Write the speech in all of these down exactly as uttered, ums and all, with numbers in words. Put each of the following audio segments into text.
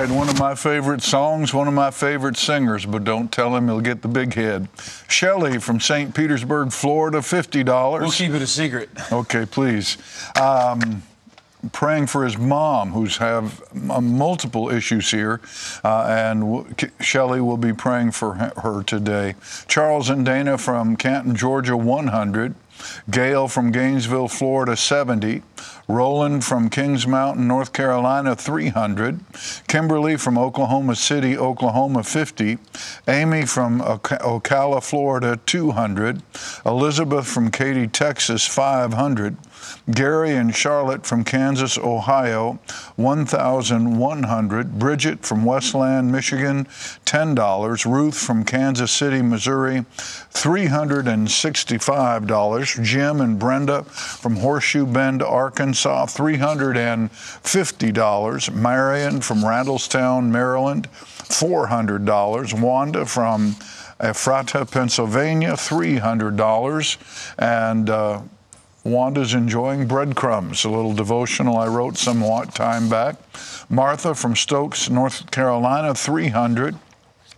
right, one of my favorite songs, one of my favorite singers, but don't tell him he'll get the big head. Shelley from Saint Petersburg, Florida, fifty dollars. We'll keep it a secret. Okay, please. Um, praying for his mom, who's have uh, multiple issues here, uh, and w- Shelley will be praying for her today. Charles and Dana from Canton, Georgia, one hundred. Gail from Gainesville, Florida, seventy. Roland from Kings Mountain, North Carolina, three hundred. Kimberly from Oklahoma City, Oklahoma, fifty. Amy from Ocala, Florida, two hundred. Elizabeth from Katy, Texas, five hundred. Gary and Charlotte from Kansas, Ohio, one thousand one hundred. Bridget from Westland, Michigan, ten dollars. Ruth from Kansas City, Missouri, three hundred sixty-five dollars. Jim and Brenda from Horseshoe Bend, Arkansas, three hundred fifty dollars. Marion from Randallstown, Maryland, four hundred dollars. Wanda from Ephrata, Pennsylvania, three hundred dollars. And uh, Wanda's enjoying breadcrumbs, a little devotional I wrote some time back. Martha from Stokes, North Carolina, three hundred dollars.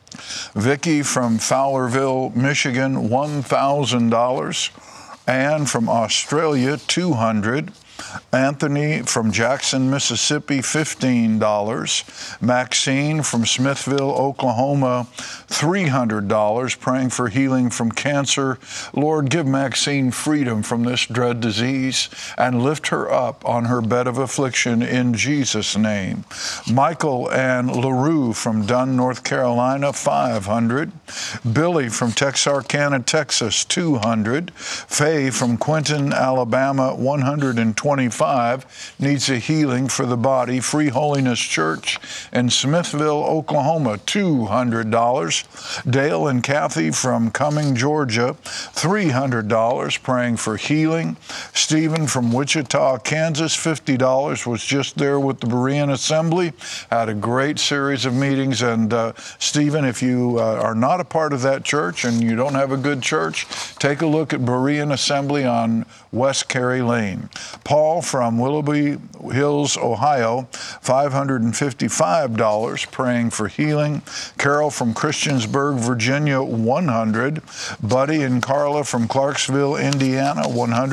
Vicki from Fowlerville, Michigan, one thousand dollars. Anne from Australia, two hundred dollars. Anthony from Jackson, Mississippi, fifteen dollars. Maxine from Smithville, Oklahoma, three hundred dollars, praying for healing from cancer. Lord, give Maxine freedom from this dread disease and lift her up on her bed of affliction in Jesus' name. Michael and LaRue from Dunn, North Carolina, five hundred dollars. Billy from Texarkana, Texas, two hundred dollars. Faye from Quinton, Alabama, one hundred twenty-five, needs a healing for the body. Free Holiness Church in Smithville, Oklahoma, two hundred dollars. Dale and Kathy from Cumming, Georgia, three hundred dollars, praying for healing. Stephen from Wichita, Kansas, fifty dollars, was just there with the Berean Assembly, had a great series of meetings. And uh, Stephen, if you uh, are not a part of that church and you don't have a good church, take a look at Berean Assembly on West Cary Lane. Paul from Willoughby Hills, Ohio, five hundred fifty-five dollars, praying for healing. Carol from Christiansburg, Virginia, one hundred dollars. Buddy and Carla from Clarksville, Indiana, one hundred dollars.